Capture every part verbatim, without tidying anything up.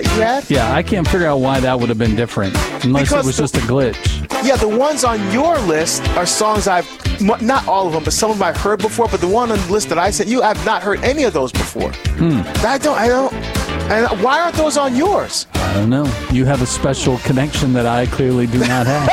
you had? Yeah, I can't figure out why that would have been different, unless Because it was the- just a glitch. Yeah, the ones on your list are songs I've, m- not all of them, but some of them I've heard before. But the one on the list that I sent you, I've not heard any of those before. Hmm. I don't, I don't, and why aren't those on yours? I don't know. You have a special connection that I clearly do not have.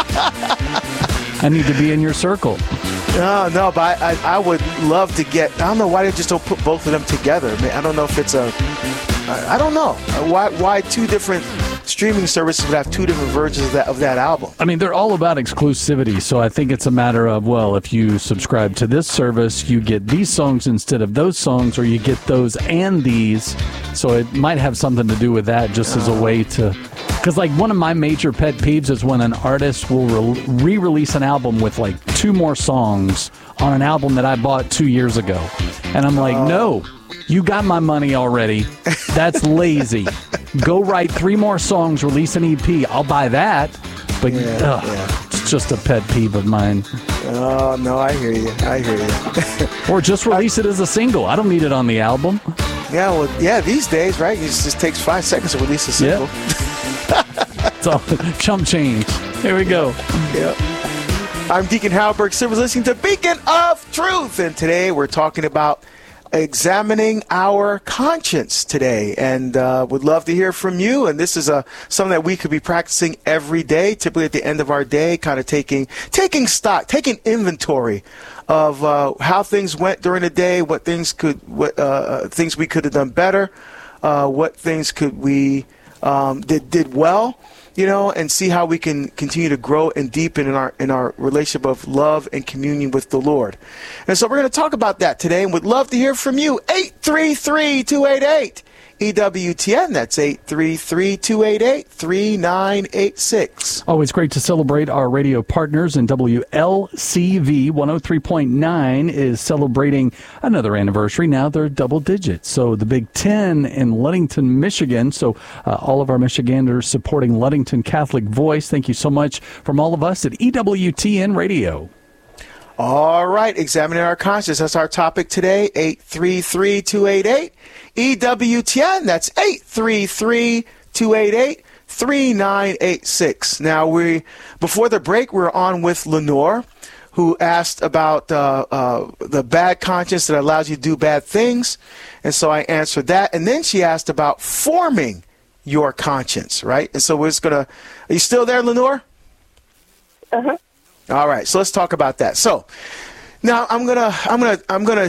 I need to be in your circle. No, no, but I, I, I would love to get, I don't know why they just don't put both of them together. I mean, I don't know if it's a, I, I don't know. Why, why two different streaming services would have two different versions of that, of that album? I mean, they're all about exclusivity, so I think it's a matter of, well, if you subscribe to this service, you get these songs instead of those songs, or you get those and these. So it might have something to do with that, just as a way to... Because, like, one of my major pet peeves is when an artist will re- re-release an album with, like, two more songs on an album that I bought two years ago. And I'm like, no, you got my money already. That's lazy. Go write three more songs, release an E P. I'll buy that. But Yeah, ugh, yeah. it's just a pet peeve of mine. Oh, no, I hear you. I hear you. Or just release it as a single. I don't need it on the album. Yeah, well, yeah, these days, right? It just takes five seconds to release a single. It's all chump change. Here we go. Yep. I'm Deacon Halberg. So we're listening to Beacon of Truth. And today we're talking about examining our conscience today. And uh, would love to hear from you. And this is a, something that we could be practicing every day, typically at the end of our day, kind of taking taking stock, taking inventory of uh, how things went during the day, what things could, what uh, things we could have done better, uh, what things could we um, did did well, you know, and see how we can continue to grow and deepen in our in our relationship of love and communion with the Lord. And so we're going to talk about that today, and would love to hear from you. eight three three, two eight eight, E W T N. That's eight three three, two eight eight, three nine eight six. Always great to celebrate our radio partners, and W L C V one oh three point nine is celebrating another anniversary. Now they're double digits. So the Big Ten in Ludington, Michigan. So uh, all of our Michiganders supporting Ludington Catholic Voice. Thank you so much from all of us at E W T N Radio. All right, examining our conscience. That's our topic today. eight three three, two eight eight, E W T N. That's eight three three, two eight eight, three nine eight six. Now, we before the break, we were on with Lenore, who asked about uh, uh, the bad conscience that allows you to do bad things. And so I answered that. And then she asked about forming your conscience, right? And so we're just going to, are you still there, Lenore? Uh-huh. All right, so let's talk about that. So now I'm gonna I'm gonna I'm gonna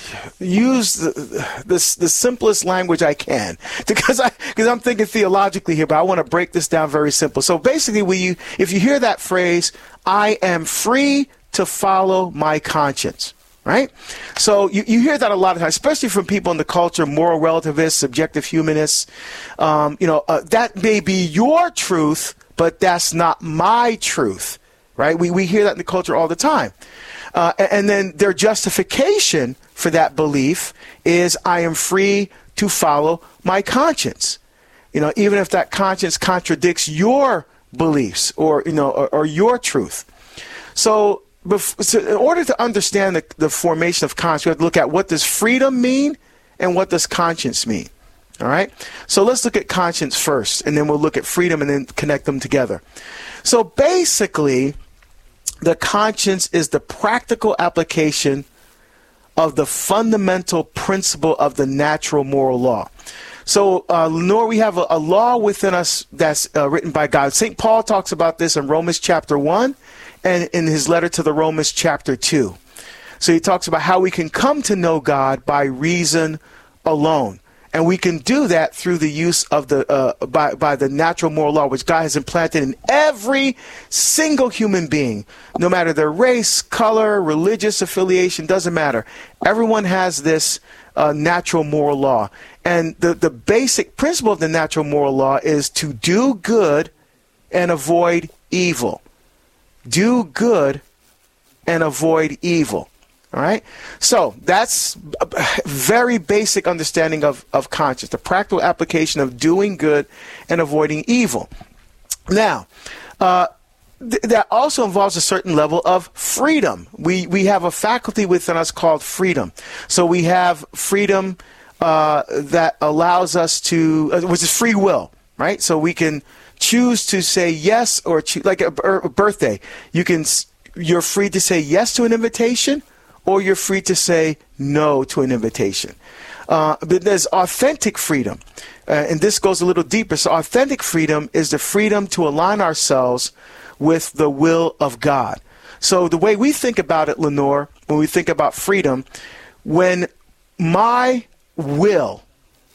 use the the, the simplest language I can because I because I'm thinking theologically here, but I want to break this down very simple. So basically, we you if you hear that phrase, I am free to follow my conscience. Right? So you, you hear that a lot of times, especially from people in the culture, moral relativists, subjective humanists. Um, you know, uh, that may be your truth, but that's not my truth. Right? We we hear that in the culture all the time. Uh, and, and then their justification for that belief is I am free to follow my conscience. You know, even if that conscience contradicts your beliefs or, you know, or, or your truth. So, bef- so in order to understand the, the formation of conscience, we have to look at what does freedom mean and what does conscience mean. All right? So let's look at conscience first, and then we'll look at freedom and then connect them together. So basically, the conscience is the practical application of the fundamental principle of the natural moral law. So, uh, Lenore, we have a, a law within us that's uh, written by God. Saint Paul talks about this in Romans chapter one and in his letter to the Romans chapter two. So he talks about how we can come to know God by reason alone. And we can do that through the use of the uh, by by the natural moral law, which God has implanted in every single human being, no matter their race, color, religious affiliation, doesn't matter. Everyone has this uh, natural moral law, and the the basic principle of the natural moral law is to do good and avoid evil. Do good and avoid evil. All right, so that's a very basic understanding of, of conscience, the practical application of doing good and avoiding evil. Now, uh, th- that also involves a certain level of freedom. We we have a faculty within us called freedom. So we have freedom uh, that allows us to, uh, which is free will, right? So we can choose to say yes or choose, like a, a birthday. You can, you're free to say yes to an invitation, or you're free to say no to an invitation. Uh, but there's authentic freedom, uh, and this goes a little deeper. So authentic freedom is the freedom to align ourselves with the will of God. So the way we think about it, Lenore, when we think about freedom, when my will,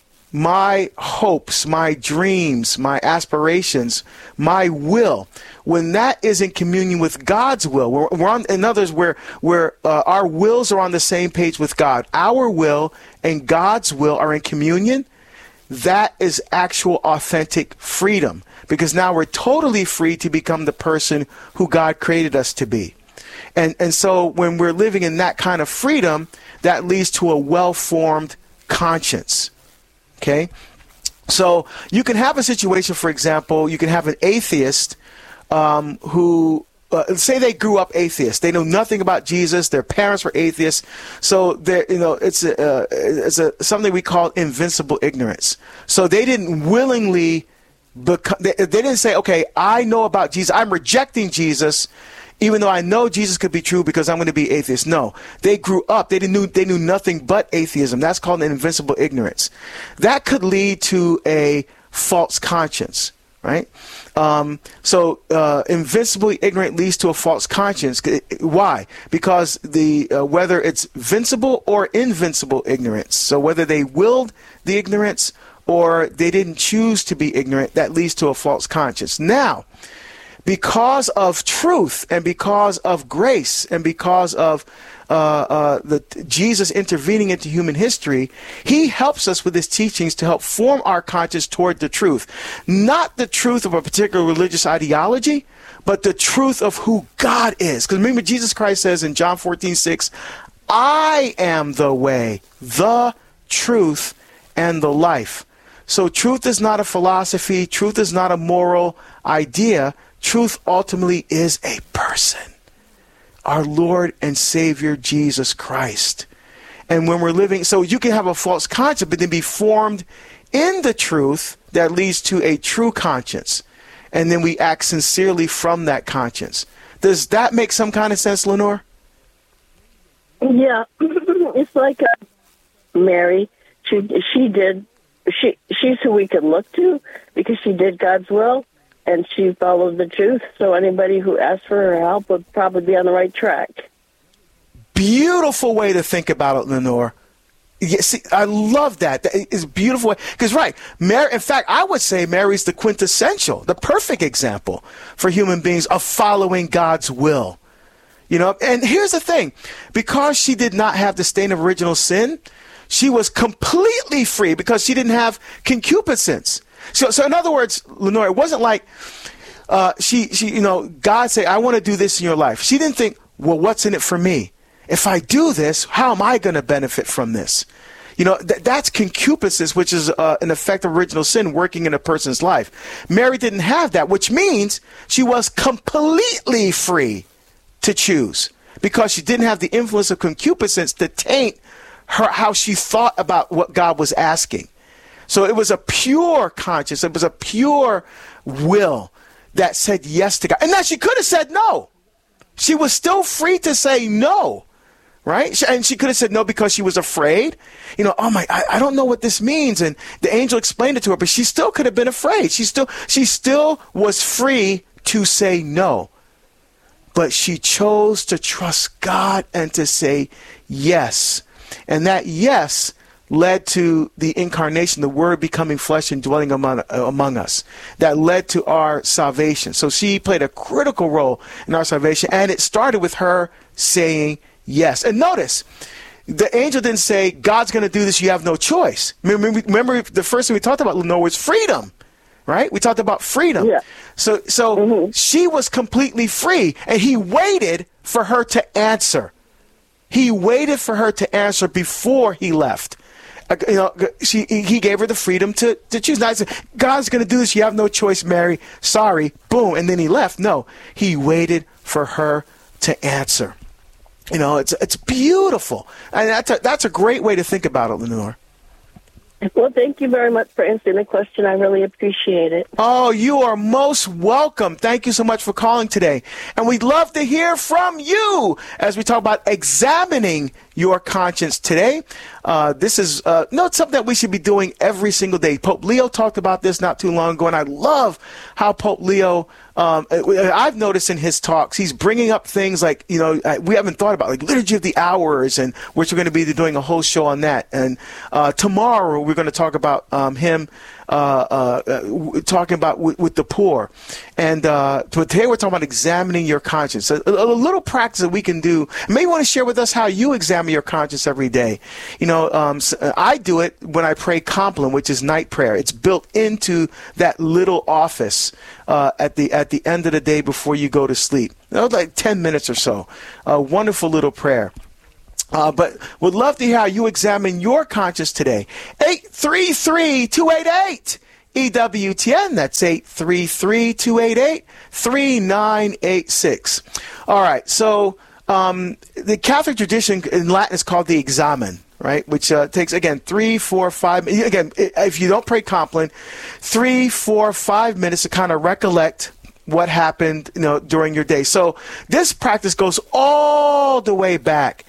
my hopes, my dreams, my aspirations, my will, when that is in communion with God's will, we're, we're on, in others, where where uh, our wills are on the same page with God, our will and God's will are in communion, that is actual authentic freedom, because now we're totally free to become the person who God created us to be. And and so when we're living in that kind of freedom, that leads to a well-formed conscience. Okay? So you can have a situation, for example, you can have an atheist um, who, uh, say they grew up atheist. They know nothing about Jesus. Their parents were atheists. So they're, you know, it's a, uh, it's a something we call invincible ignorance. So they didn't willingly become, they, they didn't say, okay, I know about Jesus. I'm rejecting Jesus, even though I know Jesus could be true because I'm going to be atheist. No, they grew up. They didn't knew, they knew nothing but atheism. That's called an invincible ignorance. That could lead to a false conscience, right? Um, so uh, invincibly ignorant leads to a false conscience. Why? Because the uh, whether it's vincible or invincible ignorance. So whether they willed the ignorance or they didn't choose to be ignorant, that leads to a false conscience. Now, because of truth and because of grace and because of uh, uh, the Jesus intervening into human history, he helps us with his teachings to help form our conscience toward the truth. Not the truth of a particular religious ideology, but the truth of who God is. Because remember, Jesus Christ says in John fourteen six, I am the way, the truth, and the life. So truth is not a philosophy. Truth is not a moral idea. Truth ultimately is a person, our Lord and Savior, Jesus Christ. And when we're living, so you can have a false conscience, but then be formed in the truth that leads to a true conscience. And then we act sincerely from that conscience. Does that make some kind of sense, Lenore? Yeah, it's like uh, Mary. She she did. She she's who we could look to because she did God's will. And she followed the truth, so anybody who asked for her help would probably be on the right track. Beautiful way to think about it, Lenore. Yeah, see, I love that. That is a beautiful way. Because, right, Mary, in fact, I would say Mary's the quintessential, the perfect example for human beings of following God's will. You know, and here's the thing. Because she did not have the stain of original sin, she was completely free because she didn't have concupiscence. So, so in other words, Lenore, it wasn't like uh, she, she, you know, God said, I want to do this in your life. She didn't think, well, what's in it for me? If I do this, how am I going to benefit from this? You know, th- that's concupiscence, which is uh, an effect of original sin working in a person's life. Mary didn't have that, which means she was completely free to choose because she didn't have the influence of concupiscence to taint her, how she thought about what God was asking. So it was a pure conscience. It was a pure will that said yes to God. And now she could have said no. She was still free to say no, right? And she could have said no because she was afraid. You know, oh my, I, I don't know what this means. And the angel explained it to her, but she still could have been afraid. She still, she still was free to say no. But she chose to trust God and to say yes. And that yes led to the incarnation, the Word becoming flesh and dwelling among, uh, among us. That led to our salvation. So she played a critical role in our salvation, and it started with her saying yes. And notice, the angel didn't say, God's going to do this, you have no choice. Remember, remember the first thing we talked about, Lenore, was freedom, right? We talked about freedom. Yeah. So, so mm-hmm. she was completely free, and he waited for her to answer. He waited for her to answer before he left. Uh, you know, she, he gave her the freedom to, to choose. Not say, God's going to do this. You have no choice, Mary. Sorry. Boom. And then he left. No, he waited for her to answer. You know, it's it's beautiful. And that's a, that's a great way to think about it, Lenore. Well, thank you very much for answering the question. I really appreciate it. Oh, you are most welcome. Thank you so much for calling today. And we'd love to hear from you as we talk about examining your conscience today. Uh, this is uh, no, it's something that we should be doing every single day. Pope Leo talked about this not too long ago, and I love how Pope Leo, um, I've noticed in his talks, he's bringing up things like, you know, we haven't thought about, like Liturgy of the Hours, and which we're going to be doing a whole show on that. And uh, tomorrow we're going to talk about um, him Uh, uh, uh, talking about with, with the poor. And uh, today we're talking about examining your conscience. A, a, a little practice that we can do. Maybe you want to share with us how you examine your conscience every day. You know, um, I do it when I pray Compline, which is night prayer. It's built into that little office uh, at the at the end of the day before you go to sleep. You know, like ten minutes or so. A wonderful little prayer. Uh, but would love to hear how you examine your conscience today. eight three three, two eight eight, E W T N. That's eight three three, two eight eight, three nine eight six. All right. So um, the Catholic tradition in Latin is called the examen, right? Which uh, takes, again, three, four, five. Again, if you don't pray Compline, three, four, five minutes to kind of recollect what happened, you know, during your day. So this practice goes all the way back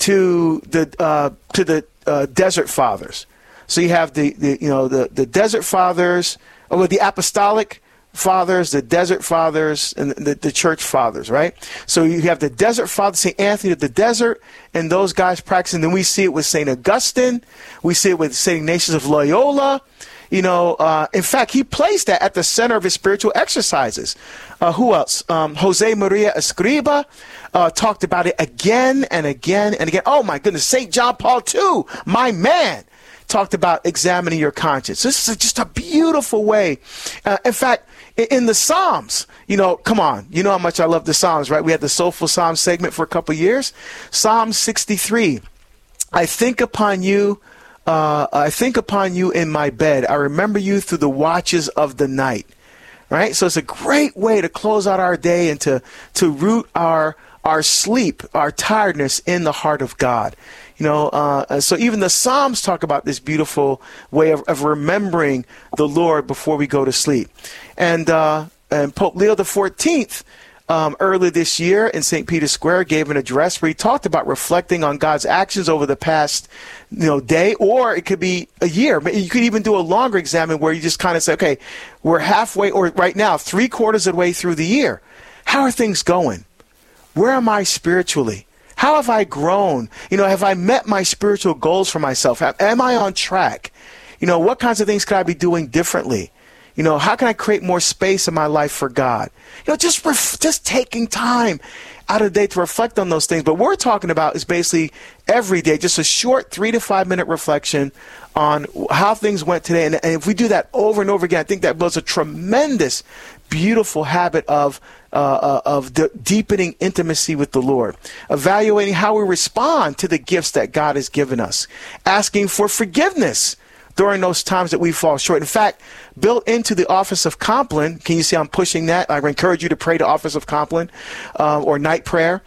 to the uh, to the uh, Desert Fathers. So you have the, the you know the, the Desert Fathers, or the Apostolic Fathers, the Desert Fathers, and the, the Church Fathers, right? So you have the Desert Fathers, Saint Anthony of the Desert, and those guys practicing. Then we see it with Saint Augustine. We see it with Saint Ignatius of Loyola. You know, uh, in fact, he placed that at the center of his spiritual exercises. Uh, who else? Um, Jose Maria Escriba uh, talked about it again and again and again. Oh, my goodness. Saint John Paul the Second, my man, talked about examining your conscience. This is just a beautiful way. Uh, in fact, in, in the Psalms, you know, come on. You know how much I love the Psalms, right? We had the Soulful Psalms segment for a couple of years. Psalm sixty-three. I think upon you. Uh, I think upon you in my bed. I remember you through the watches of the night. Right? So it's a great way to close out our day and to, to root our our sleep, our tiredness in the heart of God. You know, uh, so even the Psalms talk about this beautiful way of, of remembering the Lord before we go to sleep. And, uh, and Pope Leo the fourteenth, Um, earlier this year in Saint Peter's Square, gave an address where he talked about reflecting on God's actions over the past, you know, day, or it could be a year. You could even do a longer examine where you just kind of say, okay, we're halfway, or right now, three quarters of the way through the year. How are things going? Where am I spiritually? How have I grown? You know, have I met my spiritual goals for myself? Am I on track? You know, what kinds of things could I be doing differently? You know, how can I create more space in my life for God? You know, just ref- just taking time out of the day to reflect on those things. But what we're talking about is basically every day, just a short three to five minute reflection on how things went today. And, and if we do that over and over again, I think that builds a tremendous, beautiful habit of uh, uh, of de- deepening intimacy with the Lord, evaluating how we respond to the gifts that God has given us, asking for forgiveness during those times that we fall short. In fact, built into the office of Compline, can you see I'm pushing that? I encourage you to pray the office of Compline uh, or night prayer.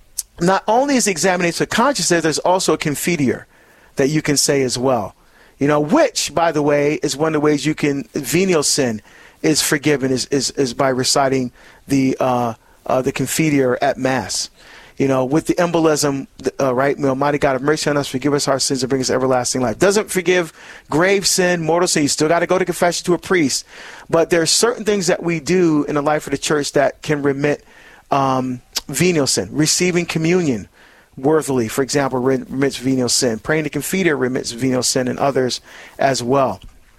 Not only is the examination of conscience there, there's also a confiteor that you can say as well. You know, which, by the way, is one of the ways you can, venial sin is forgiven, is is, is by reciting the uh, uh, the confiteor at Mass. You know, with the embolism, uh, right? May Almighty God have mercy on us, forgive us our sins, and bring us everlasting life. Doesn't forgive grave sin, mortal sin. You still got to go to confession to a priest. But there are certain things that we do in the life of the church that can remit um, venial sin. Receiving communion worthily, for example, remits venial sin. Praying the confiteor remits venial sin, and others as well.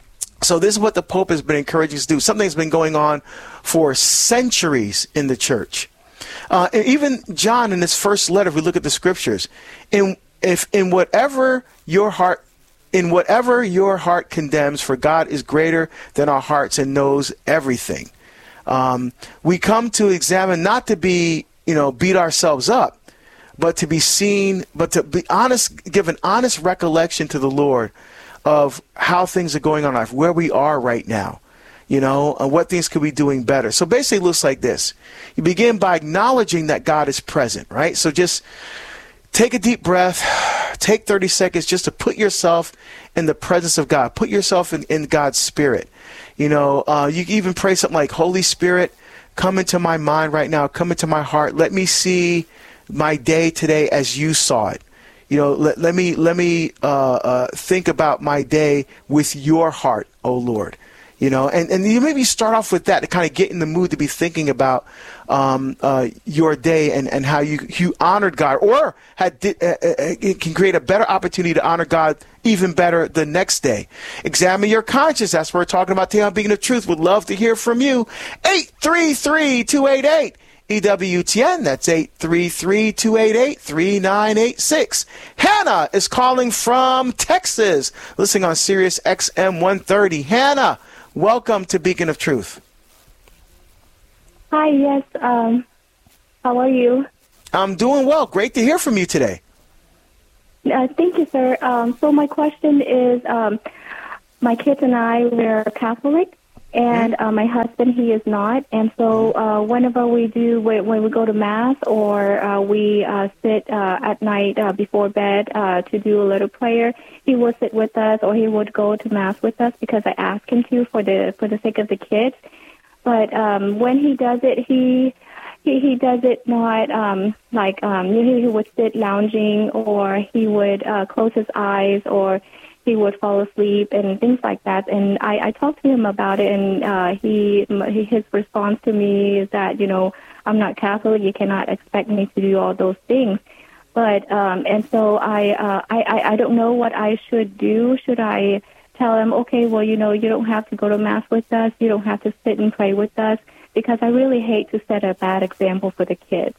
So this is what the Pope has been encouraging us to do. Something that's been going on for centuries in the church. Uh, and even John in his first letter, if we look at the scriptures, in if in whatever your heart, in whatever your heart condemns, for God is greater than our hearts and knows everything. Um, we come to examine, not to be, you know, beat ourselves up, but to be seen, but to be honest, give an honest recollection to the Lord of how things are going on in life, where we are right now. You know, and what things could we be doing better? So basically it looks like this. You begin by acknowledging that God is present, right? So just take a deep breath, take thirty seconds just to put yourself in the presence of God. Put yourself in, in God's Spirit. You know, uh, you can even pray something like, Holy Spirit, come into my mind right now. Come into my heart. Let me see my day today as you saw it. You know, let, let me let me uh, uh, think about my day with your heart, oh Lord. You know, and, and you maybe start off with that to kind of get in the mood to be thinking about um, uh, your day and, and how you, you honored God, or had uh, uh, it can create a better opportunity to honor God even better the next day. Examine your conscience. That's what we're talking about today on Beacon of Truth. Would love to hear from you. eight three three, two eight eight, E W T N. That's eight three three, two eight eight, three nine eight six. Hannah is calling from Texas, listening on Sirius X M one thirty. Hannah, welcome to Beacon of Truth. Hi, yes. Um, how are you? I'm doing well. Great to hear from you today. Uh, thank you, sir. Um, so my question is, um, my kids and I, we're Catholic, and uh, my husband, he is not. And so uh, whenever we do, when we go to Mass or uh, we uh, sit uh, at night uh, before bed uh, to do a little prayer, he would sit with us, or he would go to Mass with us because I asked him to for the for the sake of the kids. But um, when he does it, he he, he does it not um, like um, he, he would sit lounging, or he would uh, close his eyes, or he would fall asleep and things like that. And I, I talked to him about it, and uh, he his response to me is that, you know, I'm not Catholic. You cannot expect me to do all those things. But um, and so I, uh, I I don't know what I should do. Should I tell him, okay, well, you know, you don't have to go to Mass with us. You don't have to sit and pray with us, because I really hate to set a bad example for the kids.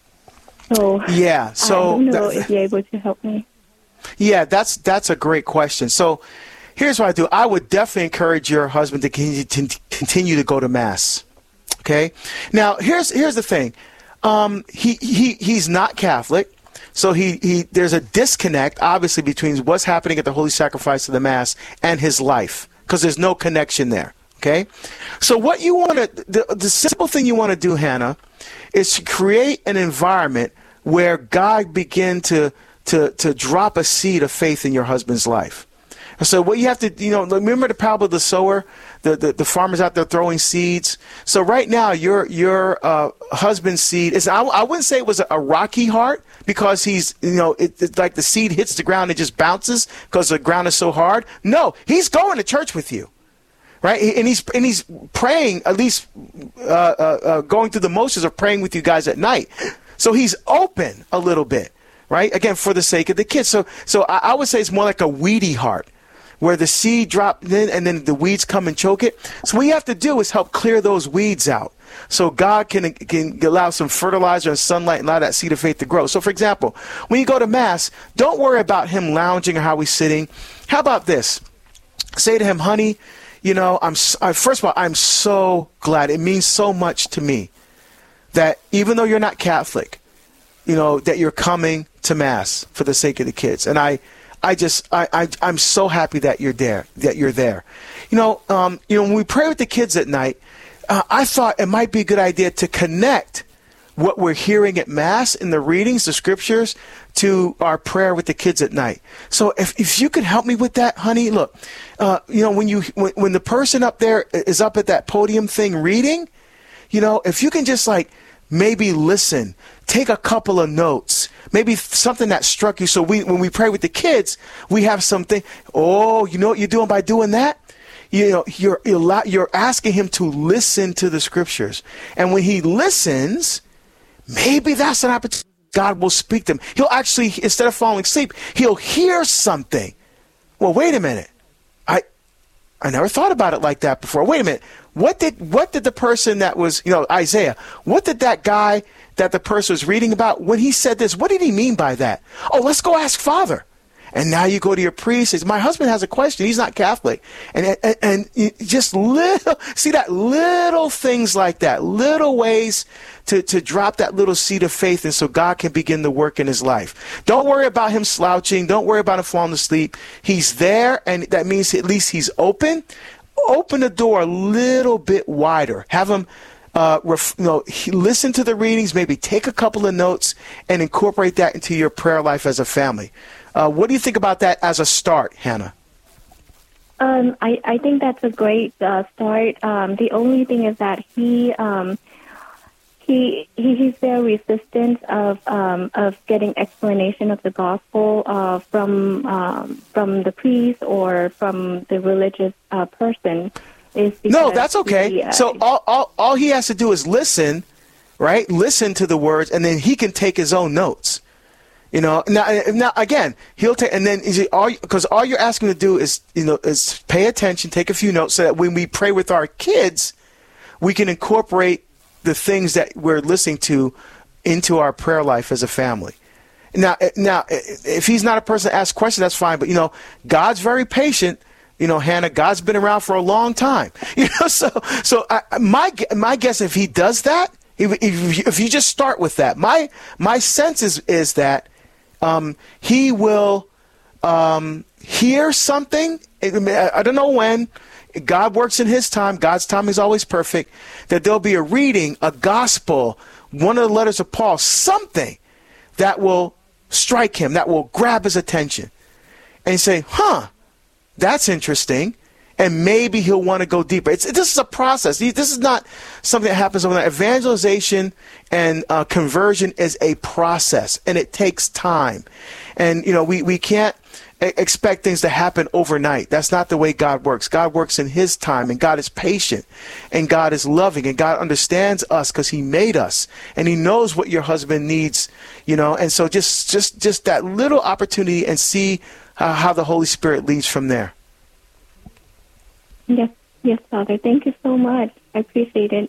So yeah, so I don't know that, if you're able to help me. Yeah, that's that's a great question. So here's what I do. I would definitely encourage your husband to continue to go to Mass. Okay? Now, here's here's the thing. Um, he, he he's not Catholic. So he, he there's a disconnect, obviously, between what's happening at the Holy Sacrifice of the Mass and his life, because there's no connection there. Okay? So what you want to, the, the simple thing you want to do, Hannah, is to create an environment where God begin to, to, to drop a seed of faith in your husband's life. So what you have to, you know, remember the parable of the sower, the, the, the farmers out there throwing seeds. So right now, your your uh, husband's seed is, I, I wouldn't say it was a, a rocky heart, because he's, you know, it, it's like the seed hits the ground and just bounces because the ground is so hard. No, he's going to church with you, right? And he's and he's praying, at least uh, uh, uh, going through the motions of praying with you guys at night. So he's open a little bit, right? Again, for the sake of the kids. So so I, I would say it's more like a weedy heart, where the seed dropped in and then the weeds come and choke it. So what you have to do is help clear those weeds out, so God can, can allow some fertilizer and sunlight and allow that seed of faith to grow. So, for example, when you go to Mass, don't worry about him lounging or how he's sitting. How about this? Say to him, honey, you know, I'm I, first of all, I'm so glad. It means so much to me that even though you're not Catholic, you know, that you're coming to Mass for the sake of the kids. And I I just, I, I, I'm so happy that you're there, that you're there. You know, um, you know, when we pray with the kids at night, uh, I thought it might be a good idea to connect what we're hearing at Mass in the readings, the scriptures, to our prayer with the kids at night. So if, if you could help me with that, honey, look, uh, you know, when you, when, when the person up there is up at that podium thing reading, you know, if you can just like maybe listen, take a couple of notes, maybe something that struck you. So we, when we pray with the kids, we have something. Oh, you know what you're doing by doing that? You know, you're you're asking him to listen to the scriptures, and when he listens, maybe that's an opportunity. God will speak to him. He'll actually, instead of falling asleep, he'll hear something. Well, wait a minute. I I never thought about it like that before. Wait a minute. What did what did the person that was, you know, Isaiah, what did that guy that the person was reading about, when he said this, what did he mean by that? Oh, let's go ask Father. And now you go to your priest, says, my husband has a question. He's not Catholic. And, and, and just little, see that little things like that, little ways to, to drop that little seed of faith, and so God can begin to work in his life. Don't worry about him slouching. Don't worry about him falling asleep. He's there, and that means at least he's open. Open the door a little bit wider. Have him Uh, ref, you know, listen to the readings, maybe take a couple of notes and incorporate that into your prayer life as a family. Uh, what do you think about that as a start, Hannah? Um, I, I think that's a great uh, start. Um, the only thing is that he um, he, he he's very resistant of um, of getting explanation of the gospel uh, from um, from the priest or from the religious uh, person. Is no, that's okay. He, uh, so all, all all he has to do is listen, right? Listen to the words, and then he can take his own notes. You know, now, now again, he'll take, and then is it all because all you're asking him to do is, you know, is pay attention, take a few notes, so that when we pray with our kids, we can incorporate the things that we're listening to into our prayer life as a family. Now, now, if he's not a person to ask questions, that's fine. But you know, God's very patient. You know, Hannah, God's been around for a long time. You know, so so I, my my guess, if he does that, if, if, if you just start with that, my my sense is is that. Um, he will um, hear something. I don't know when. God works in his time. God's time is always perfect. That there'll be a reading, a gospel, one of the letters of Paul, something that will strike him, that will grab his attention. And you say, huh, that's interesting. And maybe he'll want to go deeper. It's, this is a process. This is not something that happens overnight. Evangelization and uh, conversion is a process, and it takes time. And, you know, we, we can't expect things to happen overnight. That's not the way God works. God works in his time, and God is patient, and God is loving, and God understands us because he made us, and he knows what your husband needs, you know. And so just, just, just that little opportunity, and see uh, how the Holy Spirit leads from there. Yes, yes, Father. Thank you so much. I appreciate it.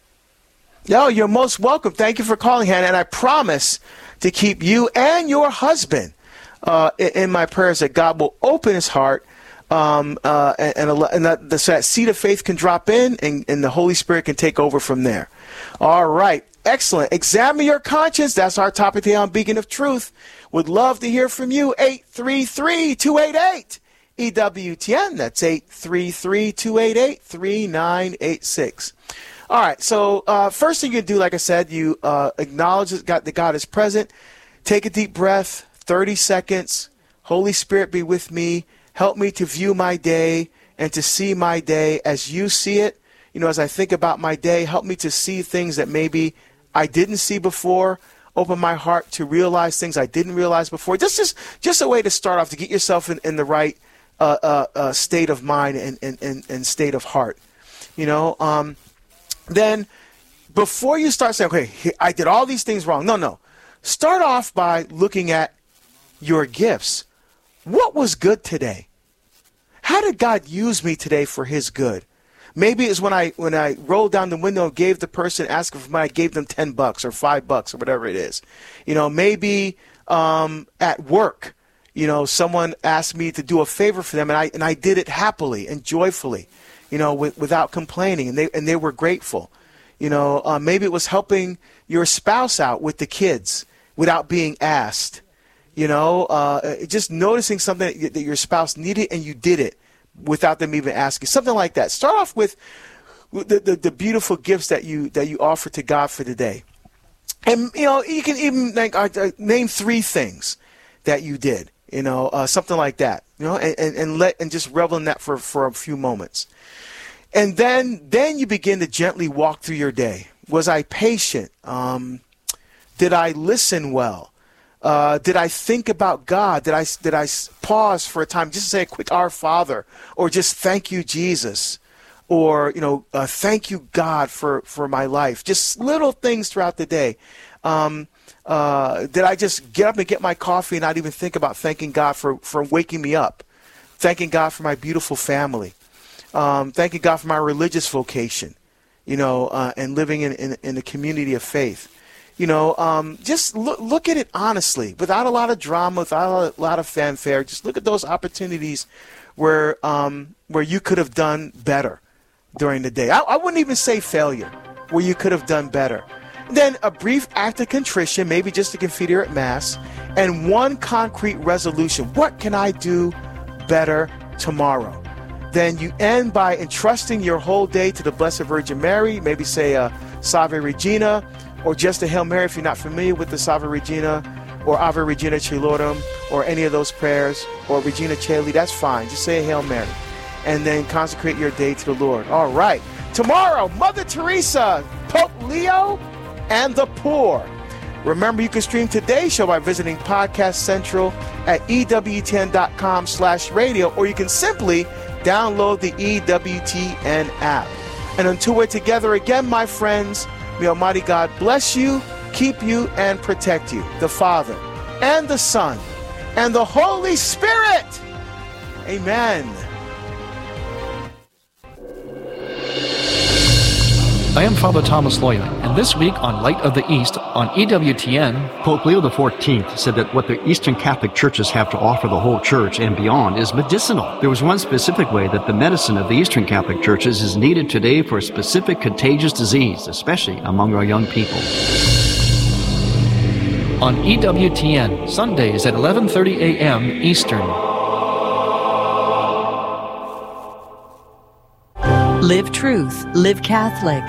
No, you're most welcome. Thank you for calling, Hannah. And I promise to keep you and your husband uh, in, in my prayers, that God will open his heart um, uh, and, and, and that, that seed of faith can drop in, and, and the Holy Spirit can take over from there. All right. Excellent. Examine your conscience. That's our topic today on Beacon of Truth. Would love to hear from you. eight three three, two eight eight E W T N. That's eight three three, two eight eight, three nine eight six. All right, so uh, first thing you do, like I said, you uh, acknowledge that God, that God is present. Take a deep breath, thirty seconds. Holy Spirit, be with me. Help me to view my day and to see my day as you see it. You know, as I think about my day, help me to see things that maybe I didn't see before. Open my heart to realize things I didn't realize before. This is just a way to start off, to get yourself in, in the right Uh, uh, uh, state of mind and, and, and, and state of heart. You know, um, then before you start saying, okay, I did all these things wrong. No, no. Start off by looking at your gifts. What was good today? How did God use me today for his good? Maybe it's when I when I rolled down the window and gave the person, asked for money, I gave them ten bucks or five bucks or whatever it is. You know, maybe um, at work, you know, someone asked me to do a favor for them, and I and I did it happily and joyfully, you know, with, without complaining, and they and they were grateful. You know, uh, maybe it was helping your spouse out with the kids without being asked. You know, uh, just noticing something that your spouse needed, and you did it without them even asking. Something like that. Start off with the the, the beautiful gifts that you that you offer to God for the day, and you know, you can even like, uh, name three things that you did. You know, uh, something like that, you know, and, and, and let and just revel in that for, for a few moments. And then then you begin to gently walk through your day. Was I patient? Um, did I listen well? Uh, did I think about God? Did I did I pause for a time just to say a quick Our Father, or just thank you, Jesus, or you know, uh, thank you, God, for, for my life? Just little things throughout the day. Um, Uh, did I just get up and get my coffee and not even think about thanking God for, for waking me up? Thanking God for my beautiful family. Um, thanking God for my religious vocation, you know, uh, and living in, in, in a community of faith. You know, um, just look, look at it honestly, without a lot of drama, without a lot of fanfare. Just look at those opportunities where, um, where you could have done better during the day. I, I wouldn't even say failure, where you could have done better. Then a brief act of contrition, maybe just a confiteor at Mass, and one concrete resolution. What can I do better tomorrow? Then you end by entrusting your whole day to the Blessed Virgin Mary, maybe say a Salve Regina, or just a Hail Mary if you're not familiar with the Salve Regina, or Ave Regina Celorum, or any of those prayers, or Regina Caeli, that's fine. Just say a Hail Mary. And then consecrate your day to the Lord. All right. Tomorrow, Mother Teresa, Pope Leo, and the poor. Remember, you can stream today's show by visiting Podcast Central at E W T N dot com slash radio, or you can simply download the E W T N app. And until we're together again, my friends, may Almighty God bless you, keep you, and protect you. The Father, and the Son, and the Holy Spirit. Amen. I am Father Thomas Loya, and this week on Light of the East on E W T N, Pope Leo the fourteenth said that what the Eastern Catholic churches have to offer the whole church and beyond is medicinal. There was one specific way that the medicine of the Eastern Catholic churches is needed today for a specific contagious disease, especially among our young people. On E W T N, Sundays at eleven thirty a.m. Eastern. Live Truth, Live Catholic.